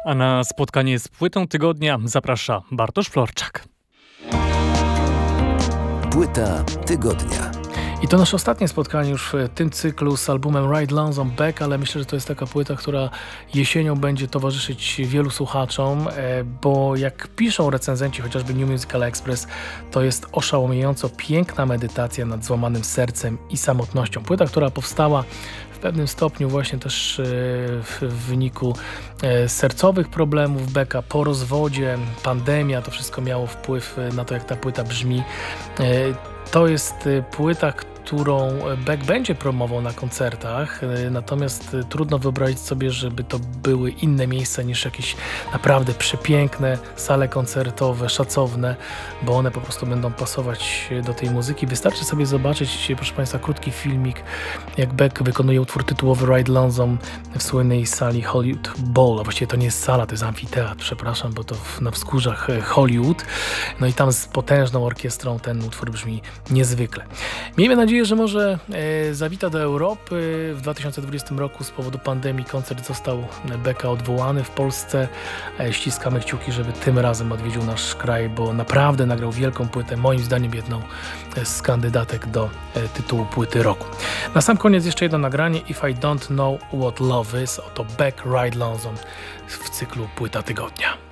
A na spotkanie z płytą tygodnia zaprasza Bartosz Florczak. Płyta tygodnia. I to nasze ostatnie spotkanie już w tym cyklu z albumem Ride Lonesome Back, ale myślę, że to jest taka płyta, która jesienią będzie towarzyszyć wielu słuchaczom, bo jak piszą recenzenci, chociażby New Musical Express, to jest oszałamiająco piękna medytacja nad złamanym sercem i samotnością. Płyta, która powstała w pewnym stopniu właśnie też w wyniku sercowych problemów Becka po rozwodzie, pandemia, to wszystko miało wpływ na to, jak ta płyta brzmi. To jest płyta, którą Beck będzie promował na koncertach, natomiast trudno wyobrazić sobie, żeby to były inne miejsca niż jakieś naprawdę przepiękne sale koncertowe, szacowne, bo one po prostu będą pasować do tej muzyki. Wystarczy sobie zobaczyć, proszę Państwa, krótki filmik, jak Beck wykonuje utwór tytułowy Ride Lonesome w słynnej sali Hollywood Bowl, a właściwie to nie jest sala, to jest amfiteatr, przepraszam, bo to na wzgórzach Hollywood. No i tam z potężną orkiestrą ten utwór brzmi niezwykle. Miejmy nadzieję, że może zawita do Europy. W 2020 roku z powodu pandemii koncert został Becka odwołany w Polsce. Ściskamy kciuki, żeby tym razem odwiedził nasz kraj, bo naprawdę nagrał wielką płytę, moim zdaniem jedną z kandydatek do tytułu płyty roku. Na sam koniec jeszcze jedno nagranie If I Don't Know What Love Is. Oto Beck Ride Lonesome w cyklu Płyta Tygodnia.